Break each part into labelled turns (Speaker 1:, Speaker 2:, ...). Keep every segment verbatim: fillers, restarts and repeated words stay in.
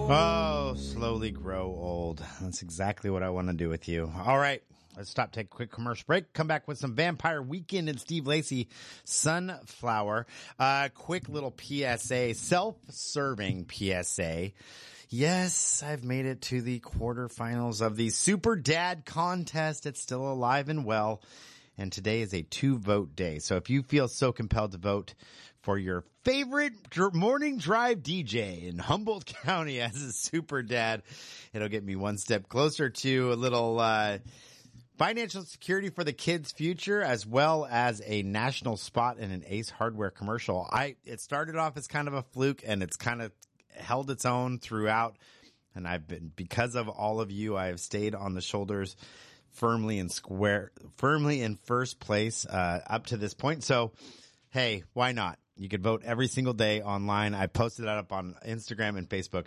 Speaker 1: Oh, slowly grow old. That's exactly what I want to do with you. All right. Let's stop, take a quick commercial break, come back with some Vampire Weekend and Steve Lacy, Sunflower. Uh, quick little P S A, self-serving P S A. Yes, I've made it to the quarterfinals of the Super Dad contest. It's still alive and well. And today is a two-vote day. So if you feel so compelled to vote for your favorite dr- morning drive D J in Humboldt County as a Super Dad, it'll get me one step closer to a little uh financial security for the kids' future, as well as a national spot in an Ace Hardware commercial. I It started off as kind of a fluke, and it's kind of held its own throughout. And I've been, because of all of you, I have stayed on the shoulders firmly in square, firmly in first place uh, up to this point. So, hey, why not? You could vote every single day online. I posted that up on Instagram and Facebook.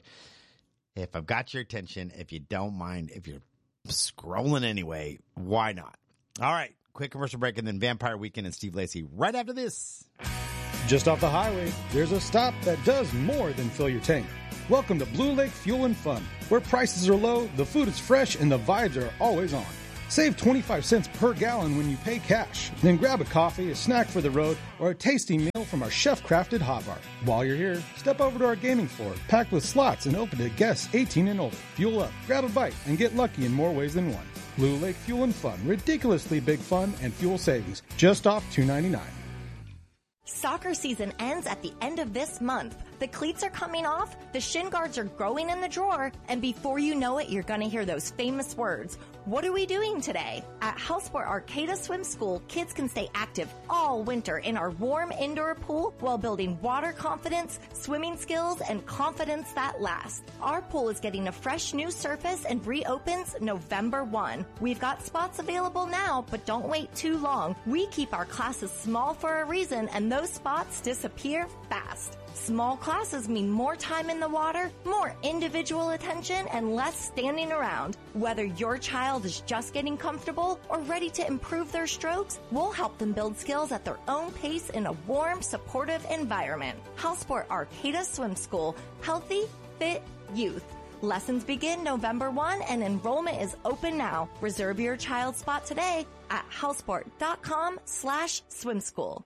Speaker 1: If I've got your attention, if you don't mind, if you're scrolling anyway, why not? All right, quick commercial break and then Vampire Weekend and Steve Lacy right after this.
Speaker 2: Just off the highway, there's a stop that does more than fill your tank. Welcome to Blue Lake Fuel and Fun, where prices are low, the food is fresh, and the vibes are always on. Save twenty-five cents per gallon when you pay cash. Then grab a coffee, a snack for the road, or a tasty meal from our chef-crafted hot bar. While you're here, step over to our gaming floor, packed with slots and open to guests eighteen and older. Fuel up, grab a bite, and get lucky in more ways than one. Blue Lake Fuel and Fun. Ridiculously big fun and fuel savings. Just off two ninety-nine.
Speaker 3: Soccer season ends at the end of this month. The cleats are coming off, the shin guards are growing in the drawer, and before you know it, you're going to hear those famous words. What are we doing today? At Houseport Arcata Swim School, kids can stay active all winter in our warm indoor pool while building water confidence, swimming skills, and confidence that lasts. Our pool is getting a fresh new surface and reopens November first. We've got spots available now, but don't wait too long. We keep our classes small for a reason, and those spots disappear fast. Small classes mean more time in the water, more individual attention, and less standing around. Whether your child is just getting comfortable or ready to improve their strokes, we'll help them build skills at their own pace in a warm, supportive environment. Houseport Arcata Swim School. Healthy, fit youth. Lessons begin November first and enrollment is open now. Reserve your child's spot today at houseport.com slash swim school.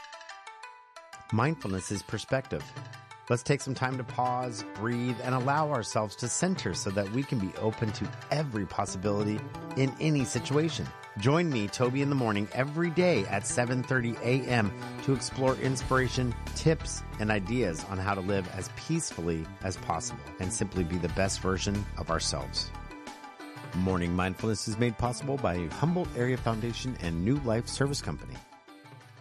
Speaker 1: Mindfulness is perspective. Let's take some time to pause, breathe, and allow ourselves to center so that we can be open to every possibility in any situation. Join me, Toby, in the morning every day at seven thirty a.m. to explore inspiration, tips, and ideas on how to live as peacefully as possible and simply be the best version of ourselves. Morning Mindfulness is made possible by Humboldt Area Foundation and New Life Service Company.